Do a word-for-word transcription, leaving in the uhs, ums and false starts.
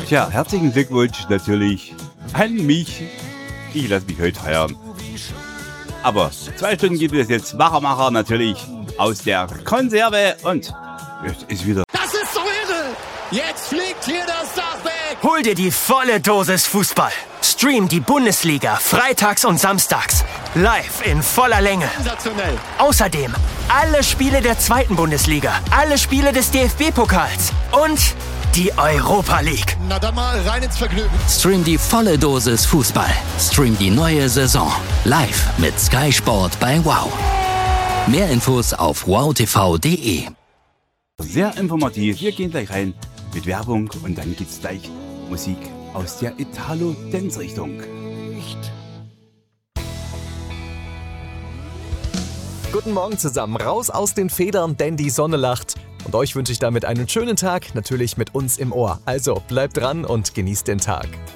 Tja, herzlichen Glückwunsch natürlich an mich. Ich lasse mich heute feiern. Aber zwei Stunden gibt es jetzt Macher Macher natürlich aus der Konserve und es ist wieder. Das ist so irre! Jetzt fliegt hier das Dach weg! Hol dir die volle Dosis Fußball. Stream die Bundesliga freitags und samstags. Live in voller Länge. Sensationell! Außerdem alle Spiele der zweiten Bundesliga, alle Spiele des D F B-Pokals und die Europa League. Na dann mal rein ins Vergnügen. Stream die volle Dosis Fußball. Stream die neue Saison. Live mit Sky Sport bei Wow. Mehr Infos auf wow t v punkt d e. Sehr informativ. Wir gehen gleich rein mit Werbung und dann gibt's gleich Musik aus der Italo-Dance-Richtung. Guten Morgen zusammen, raus aus den Federn, denn die Sonne lacht. Und euch wünsche ich damit einen schönen Tag, natürlich mit uns im Ohr. Also bleibt dran und genießt den Tag.